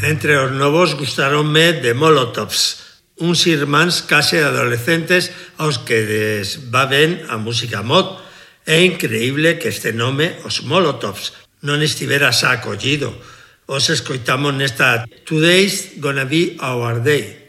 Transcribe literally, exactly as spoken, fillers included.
Entre os novos gustaronme de Molotovs, uns irmáns case adolescentes aos que des va ben a música mod. É increíble que este nome, os Molotovs, non estivera xa acollido. Os escoitamos nesta Today's Gonna Be Our Day.